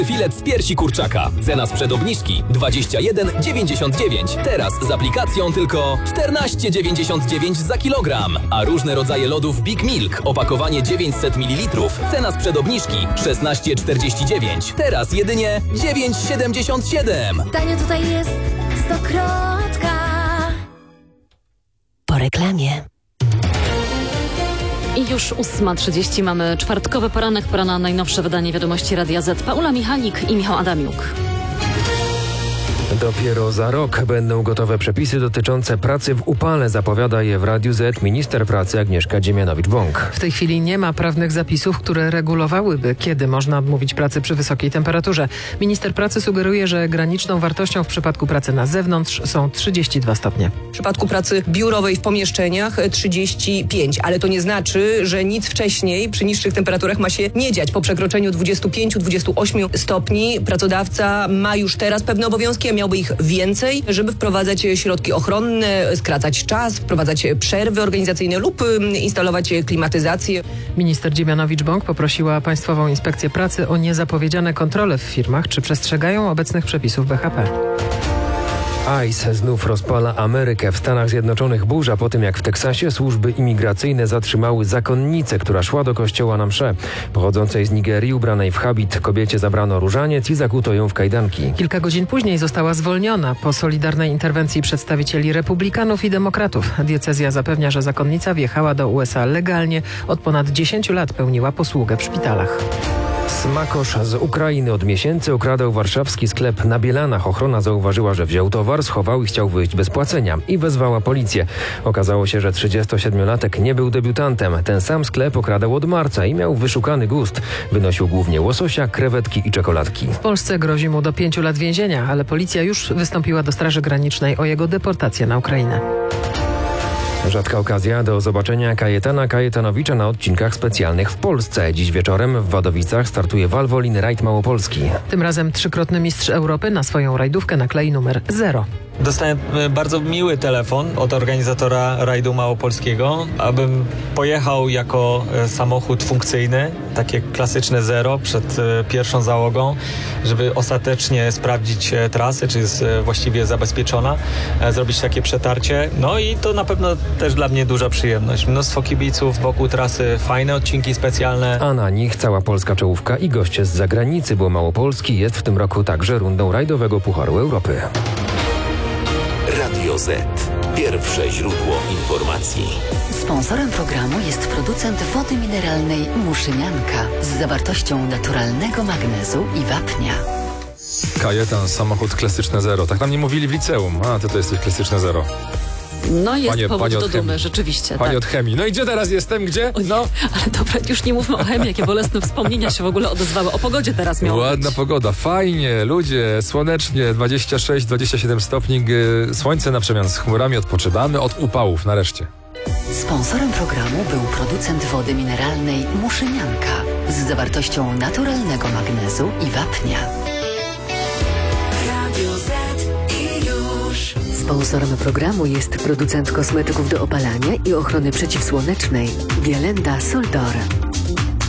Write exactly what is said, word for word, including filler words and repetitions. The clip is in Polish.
Filet z piersi kurczaka. Cena sprzed obniżki dwadzieścia jeden dziewięćdziesiąt dziewięć. Teraz z aplikacją tylko czternaście dziewięćdziesiąt dziewięć za kilogram. A różne rodzaje lodów Big Milk. Opakowanie dziewięćset mililitrów. Cena sprzed obniżki szesnaście czterdzieści dziewięć. Teraz jedynie dziewięć siedemdziesiąt siedem. Tanio tutaj jest stokrotka. Po reklamie. I już ósma trzydzieści, mamy czwartkowy poranek, pora na najnowsze wydanie Wiadomości Radia Z. Paula Michalik i Michał Adamiuk. Dopiero za rok będą gotowe przepisy dotyczące pracy w upale, zapowiada je w Radiu Z minister pracy Agnieszka Dziemianowicz-Bąk. W tej chwili nie ma prawnych zapisów, które regulowałyby, kiedy można odmówić pracy przy wysokiej temperaturze. Minister pracy sugeruje, że graniczną wartością w przypadku pracy na zewnątrz są trzydzieści dwa stopnie. W przypadku pracy biurowej w pomieszczeniach trzydzieści pięć, ale to nie znaczy, że nic wcześniej przy niższych temperaturach ma się nie dziać. Po przekroczeniu dwudziestu pięciu do dwudziestu ośmiu stopni pracodawca ma już teraz pewne obowiązki, a miałby ich więcej, żeby wprowadzać środki ochronne, skracać czas, wprowadzać przerwy organizacyjne lub instalować klimatyzację. Minister Dziemianowicz-Bąk poprosiła Państwową Inspekcję Pracy o niezapowiedziane kontrole w firmach, czy przestrzegają obecnych przepisów B H P. ICE znów rozpala Amerykę. W Stanach Zjednoczonych burza po tym, jak w Teksasie służby imigracyjne zatrzymały zakonnicę, która szła do kościoła na mszę. Pochodzącej z Nigerii, ubranej w habit, kobiecie zabrano różaniec i zakuto ją w kajdanki. Kilka godzin później została zwolniona po solidarnej interwencji przedstawicieli republikanów i demokratów. Diecezja zapewnia, że zakonnica wjechała do U S A legalnie. Od ponad dziesięciu lat pełniła posługę w szpitalach. Smakosz z Ukrainy od miesięcy okradał warszawski sklep na Bielanach. Ochrona zauważyła, że wziął towar, schował i chciał wyjść bez płacenia i wezwała policję. Okazało się, że trzydziestosiedmiolatek nie był debiutantem. Ten sam sklep okradał od marca i miał wyszukany gust. Wynosił głównie łososia, krewetki i czekoladki. W Polsce grozi mu do pięciu lat więzienia, ale policja już wystąpiła do Straży Granicznej o jego deportację na Ukrainę. Rzadka okazja do zobaczenia Kajetana Kajetanowicza na odcinkach specjalnych w Polsce. Dziś wieczorem w Wadowicach startuje Valvoline Rajd Małopolski. Tym razem trzykrotny mistrz Europy na swoją rajdówkę naklei numer zero. Dostałem bardzo miły telefon od organizatora rajdu małopolskiego, abym pojechał jako samochód funkcyjny, takie klasyczne zero przed pierwszą załogą, żeby ostatecznie sprawdzić trasę, czy jest właściwie zabezpieczona, zrobić takie przetarcie. No i to na pewno też dla mnie duża przyjemność. Mnóstwo kibiców wokół trasy, fajne odcinki specjalne. A na nich cała polska czołówka i goście z zagranicy, bo Małopolski jest w tym roku także rundą rajdowego Pucharu Europy. Radio Z. Pierwsze źródło informacji. Sponsorem programu jest producent wody mineralnej Muszynianka z zawartością naturalnego magnezu i wapnia. Kajetan, samochód klasyczne zero. Tak nam nie mówili w liceum. A, ty to jesteś klasyczne zero. No jest panie, powód panie do dumy, chemii. rzeczywiście. Panie tak. od chemii. No i gdzie teraz jestem? Gdzie? O nie, no. Ale dobra, już nie mówmy o chemii, jakie bolesne wspomnienia się w ogóle odezwały. O pogodzie teraz miało Ładna być. pogoda, fajnie, ludzie, słonecznie, dwadzieścia sześć dwadzieścia siedem stopni, słońce na przemian z chmurami, odpoczywamy od upałów, nareszcie. Sponsorem programu był producent wody mineralnej Muszynianka z zawartością naturalnego magnezu i wapnia. Radio Z i już. Sponsorem programu jest producent kosmetyków do opalania i ochrony przeciwsłonecznej Bielenda Soldor.